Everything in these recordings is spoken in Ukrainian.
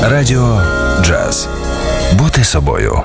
Радіо Джаз. Бути собою.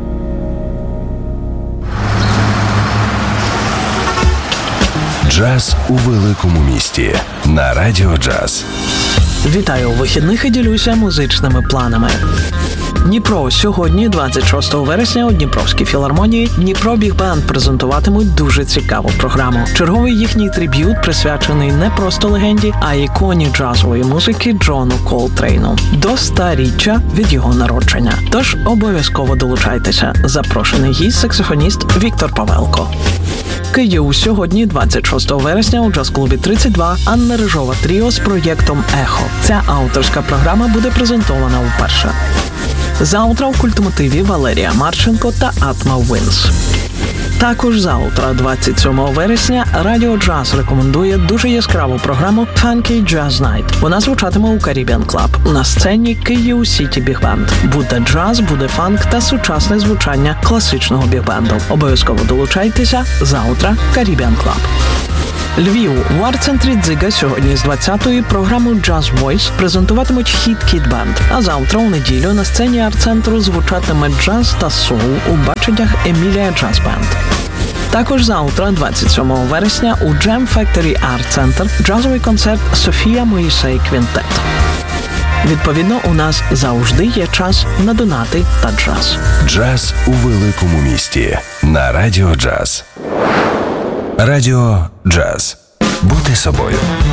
Джаз у великому місті. На Радіо Джаз. Вітаю у вихідних і ділюся музичними планами. Дніпро. Сьогодні, 26 вересня, у Дніпровській філармонії Дніпро Біг-бенд презентуватимуть дуже цікаву програму. Черговий їхній триб'ют присвячений не просто легенді, а іконі джазової музики Джону Колтрейну. До 100-річчя від його народження. Тож обов'язково долучайтеся. Запрошений гість – саксофоніст Віктор Павелко. Київ. Сьогодні, 26 вересня, у джаз-клубі 32 Анна Рижова тріо з проєктом «Ехо». Ця авторська програма буде презентована вперше. Завтра у культмотиві Валерія Марченко та Атма Вінс. Також завтра, 27 вересня, Радіо Джаз рекомендує дуже яскраву програму Funky Jazz Night. Вона звучатиме у Caribbean Club. На сцені Київ Сіті Біг-бенд. Буде джаз, буде фанк та сучасне звучання класичного біг-бенду. Обов'язково долучайтеся. Завтра Caribbean Club. Львів. В арт-центрі Дзига сьогодні з 20-ї програму Jazz Voice презентуватимуть хіт Kid Band. А завтра, у неділю, на сцені арт-центру звучатиме джаз та соул у баченнях Емілія Джаз Бенд. Також завтра, 27 вересня, у Jam Factory Art Center джазовий концерт Софія Моїсей Квінтет. Відповідно, у нас завжди є час на донати та джаз. Джаз у великому місті. На Радіо Джаз. Радіо Джаз. Бути собою.